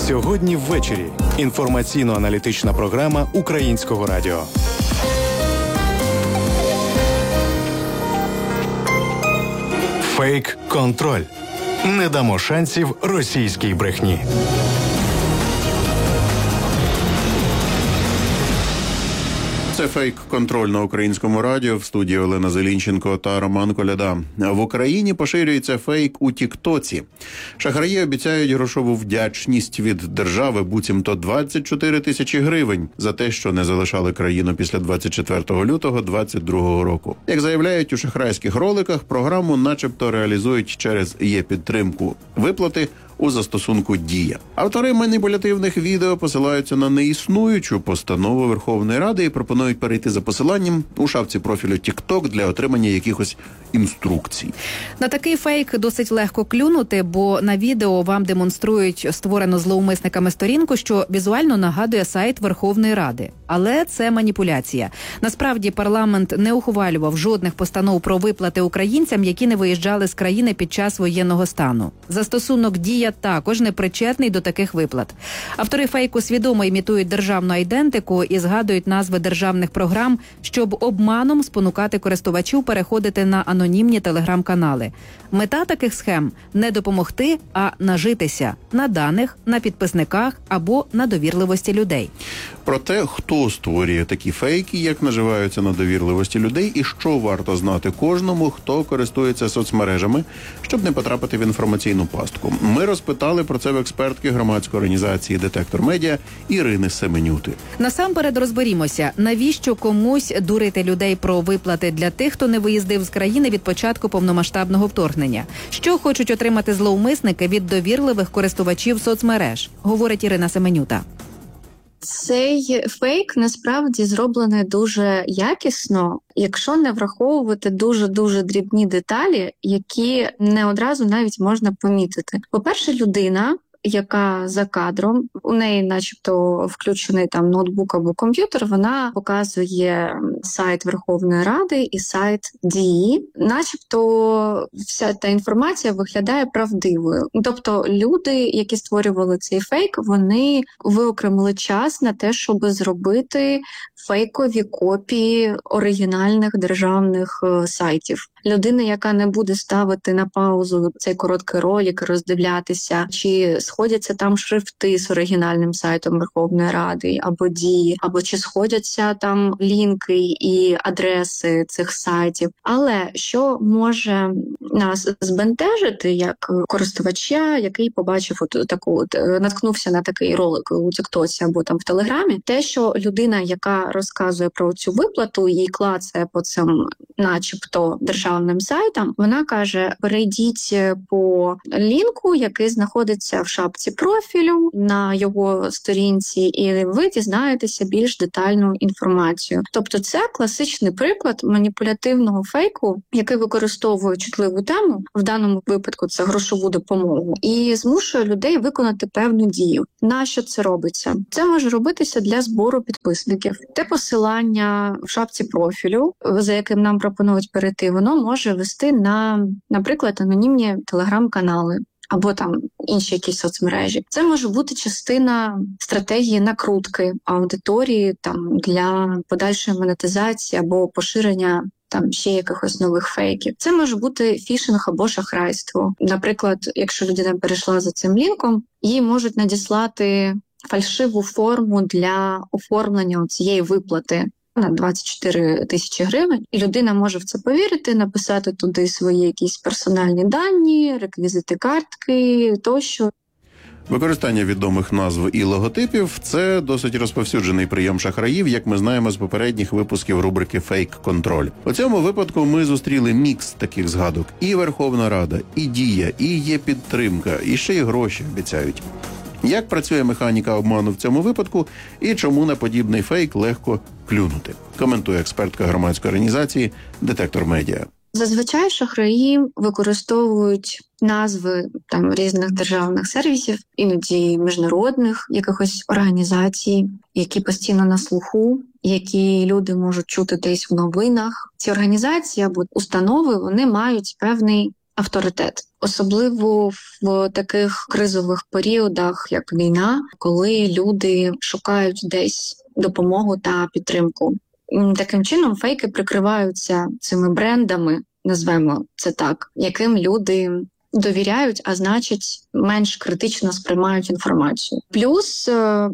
Сьогодні ввечері. Інформаційно-аналітична програма Українського радіо. Фейк-контроль. Не дамо шансів російській брехні. Це фейк-контроль на Українському радіо. В студії Олена Зелінченко та Роман Коляда. В Україні поширюється фейк у Тік-Тоці. Шахраї обіцяють грошову вдячність від держави, буцімто 24 тисячі гривень за те, що не залишали країну після 24 лютого 2022 року. Як заявляють у шахрайських роликах, програму начебто реалізують через є-підтримку виплати у застосунку «Дія». Автори маніпулятивних відео посилаються на неіснуючу постанову Верховної Ради і пропонують перейти за посиланням у шапці профілю TikTok для отримання якихось інструкцій. На такий фейк досить легко клюнути, бо на відео вам демонструють створену зловмисниками сторінку, що візуально нагадує сайт Верховної Ради. Але це маніпуляція. Насправді парламент не ухвалював жодних постанов про виплати українцям, які не виїжджали з країни під час воєнного стану. Застосунок «Дія» також не причетний до таких виплат. Автори фейку свідомо імітують державну айдентику і згадують назви державних програм, щоб обманом спонукати користувачів переходити на анонімні телеграм-канали. Мета таких схем – не допомогти, а нажитися на даних, на підписниках або на довірливості людей. Про те, хто створює такі фейки, як наживаються на довірливості людей і що варто знати кожному, хто користується соцмережами, щоб не потрапити в інформаційну пастку. Ми розпитали про це в експертки громадської організації «Детектор Медіа» Ірини Семенюти. Насамперед розберімося, навіщо комусь дурити людей про виплати для тих, хто не виїздив з країни від початку повномасштабного вторгнення. Що хочуть отримати зловмисники від довірливих користувачів соцмереж, говорить Ірина Семенюта. Цей фейк насправді зроблений дуже якісно, якщо не враховувати дуже-дуже дрібні деталі, які не одразу навіть можна помітити. По-перше, людина, яка за кадром, у неї начебто включений там ноутбук або комп'ютер, вона показує сайт Верховної Ради і сайт Дії. Начебто вся та інформація виглядає правдивою. Тобто люди, які створювали цей фейк, вони виокремили час на те, щоб зробити фейкові копії оригінальних державних сайтів. Людина, яка не буде ставити на паузу цей короткий ролик, роздивлятися, чи сходяться там шрифти з оригінальним сайтом Верховної Ради або Дії, або чи сходяться там лінки і адреси цих сайтів. Але що може нас збентежити як користувача, який побачив наткнувся на такий ролик у Тіктоці або там в Телеграмі, те, що людина, яка розказує про цю виплату і клацає по цим начебто державним сайтам, вона каже: перейдіть по лінку, який знаходиться в шапці профілю на його сторінці, і ви дізнаєтеся більш детальну інформацію. Тобто це класичний приклад маніпулятивного фейку, який використовує чутливу тему, в даному випадку це грошову допомогу, і змушує людей виконати певну дію. Нащо це робиться? Це може робитися для збору підписників. Те посилання в шапці профілю, за яким нам пропонують перейти, воно може вести на, наприклад, анонімні телеграм-канали або там інші якісь соцмережі. Це може бути частина стратегії накрутки аудиторії там для подальшої монетизації або поширення там ще якихось нових фейків. Це може бути фішинг або шахрайство. Наприклад, якщо людина перейшла за цим лінком, їй можуть надіслати фальшиву форму для оформлення цієї виплати на 24 тисячі гривень, і людина може в це повірити, написати туди свої якісь персональні дані, реквізити картки тощо. Використання відомих назв і логотипів – це досить розповсюджений прийом шахраїв, як ми знаємо з попередніх випусків рубрики «Фейк-контроль». У цьому випадку ми зустріли мікс таких згадок. І Верховна Рада, і Дія, і є підтримка, і ще й гроші обіцяють. Як працює механіка обману в цьому випадку і чому на подібний фейк легко клюнути? Коментує експертка громадської організації «Детектор Медіа». Зазвичай шахраї використовують назви там різних державних сервісів, іноді міжнародних якихось організацій, які постійно на слуху, які люди можуть чути десь в новинах. Ці організації або установи, вони мають певний авторитет. Особливо в таких кризових періодах, як війна, коли люди шукають десь допомогу та підтримку. Таким чином фейки прикриваються цими брендами, назвемо це так, яким люди довіряють, а значить менш критично сприймають інформацію. Плюс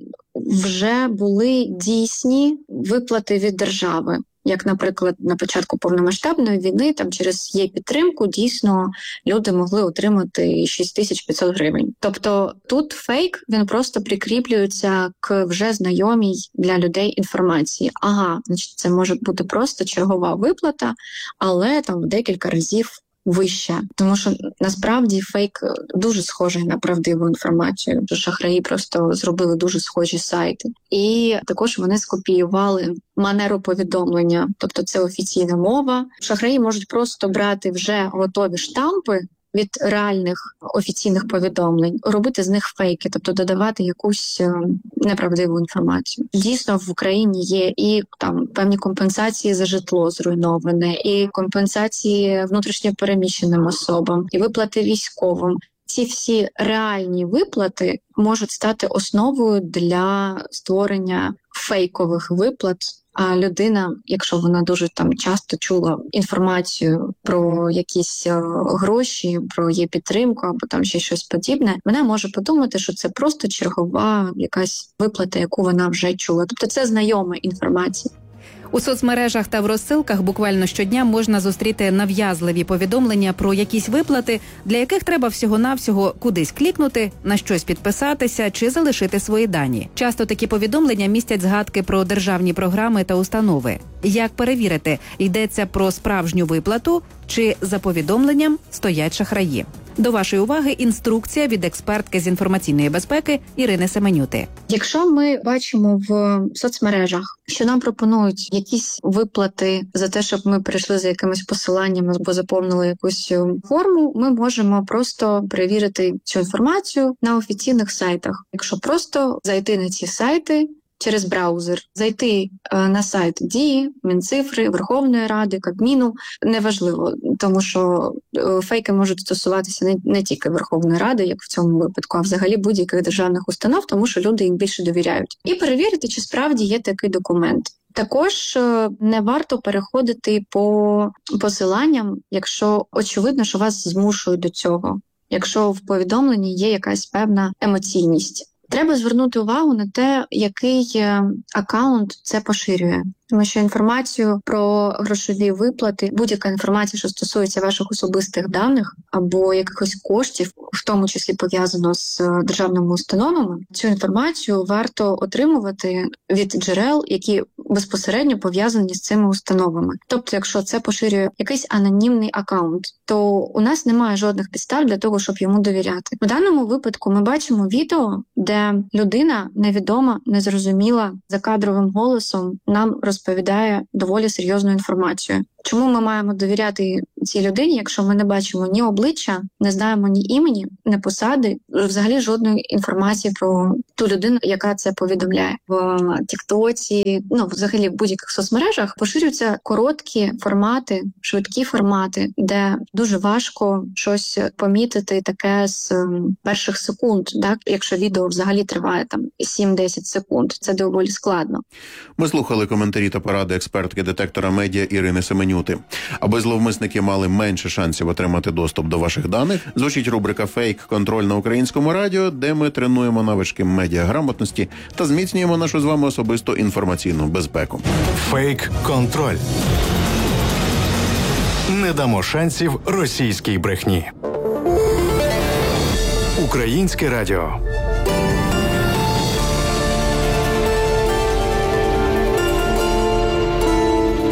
вже були дійсні виплати від держави. Як, наприклад, на початку повномасштабної війни, там через її підтримку дійсно люди могли отримати 6500 гривень. Тобто тут фейк, він просто прикріплюється к вже знайомій для людей інформації. Ага, значить, це може бути просто чергова виплата, але там в декілька разів вища. Тому що насправді фейк дуже схожий на правдиву інформацію. Шахраї просто зробили дуже схожі сайти. І також вони скопіювали манеру повідомлення. Тобто це офіційна мова. Шахраї можуть просто брати вже готові штампи від реальних офіційних повідомлень, робити з них фейки, тобто додавати якусь неправдиву інформацію. Дійсно, в Україні є і там певні компенсації за житло зруйноване, і компенсації внутрішньо переміщеним особам, і виплати військовим. Ці всі реальні виплати можуть стати основою для створення фейкових виплат. А людина, якщо вона дуже там часто чула інформацію про якісь гроші, про її підтримку або там ще щось подібне, вона може подумати, що це просто чергова якась виплата, яку вона вже чула. Тобто це знайома інформація. У соцмережах та в розсилках буквально щодня можна зустріти нав'язливі повідомлення про якісь виплати, для яких треба всього-навсього кудись клікнути, на щось підписатися чи залишити свої дані. Часто такі повідомлення містять згадки про державні програми та установи. Як перевірити, йдеться про справжню виплату чи за повідомленням стоять шахраї? До вашої уваги інструкція від експертки з інформаційної безпеки Ірини Семенюти. Якщо ми бачимо в соцмережах, що нам пропонують якісь виплати за те, щоб ми перейшли за якимось посиланням або заповнили якусь форму, ми можемо просто перевірити цю інформацію на офіційних сайтах. Якщо просто зайти на ці сайти через браузер, зайти на сайт Дії, Мінцифри, Верховної Ради, Кабміну, неважливо, тому що фейки можуть стосуватися не тільки Верховної Ради, як в цьому випадку, а взагалі будь-яких державних установ, тому що люди їм більше довіряють. І перевірити, чи справді є такий документ. Також не варто переходити по посиланням, якщо очевидно, що вас змушують до цього, якщо в повідомленні є якась певна емоційність. Треба звернути увагу на те, який акаунт це поширює. Тому що інформацію про грошові виплати, будь-яка інформація, що стосується ваших особистих даних або якихось коштів, в тому числі пов'язано з державними установами, цю інформацію варто отримувати від джерел, які безпосередньо пов'язані з цими установами. Тобто, якщо це поширює якийсь анонімний акаунт, то у нас немає жодних підстав для того, щоб йому довіряти. В даному випадку ми бачимо відео, де людина невідома, незрозуміла, за кадровим голосом нам розповідає доволі серйозну інформацію. Чому ми маємо довіряти цій людині, якщо ми не бачимо ні обличчя, не знаємо ні імені, ні посади, взагалі жодної інформації про ту людину, яка це повідомляє. В Тіктоці, взагалі в будь-яких соцмережах поширюються короткі формати, швидкі формати, де дуже важко щось помітити таке з перших секунд, так? Якщо відео взагалі триває там 7-10 секунд, це доволі складно. Ми слухали коментарі та поради експертки детектора медіа Ірини Семенюти. Аби зловмисники мали менше шансів отримати доступ до ваших даних, звучить рубрика «Фейк-контроль» на Українському радіо, де ми тренуємо навички медіаграмотності та зміцнюємо нашу з вами особисту інформаційну безпеку. Фейк-контроль. Не дамо шансів російській брехні. Українське радіо.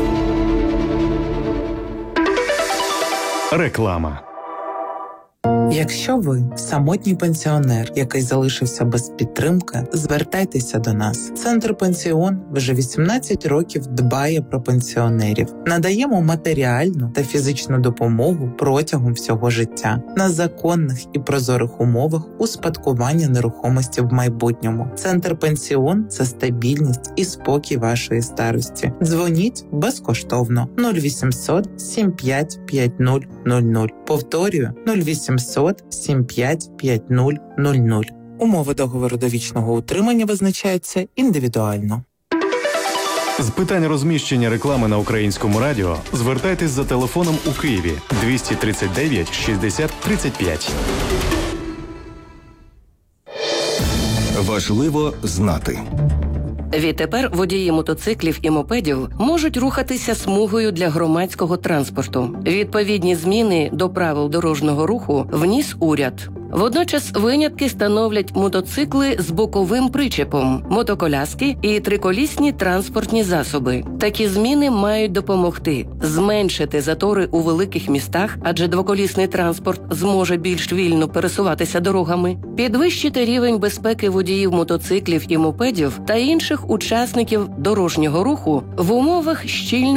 Реклама. Якщо ви самотній пенсіонер, який залишився без підтримки, звертайтеся до нас. Центр «Пенсіон» вже 18 років дбає про пенсіонерів. Надаємо матеріальну та фізичну допомогу протягом всього життя на законних і прозорих умовах успадкування нерухомості в майбутньому. Центр «Пенсіон» – це стабільність і спокій вашої старості. Дзвоніть безкоштовно 0800 75 5000. Повторюю 0800 75 5000. Умови договору довічного утримання визначаються індивідуально. З питань розміщення реклами на Українському радіо звертайтесь за телефоном у Києві 239 60 35. Важливо знати. Відтепер водії мотоциклів і мопедів можуть рухатися смугою для громадського транспорту. Відповідні зміни до правил дорожнього руху вніс уряд. Водночас винятки становлять мотоцикли з боковим причепом, мотоколяски і триколісні транспортні засоби. Такі зміни мають допомогти зменшити затори у великих містах, адже двоколісний транспорт зможе більш вільно пересуватися дорогами, підвищити рівень безпеки водіїв мотоциклів і мопедів та інших учасників дорожнього руху в умовах щільно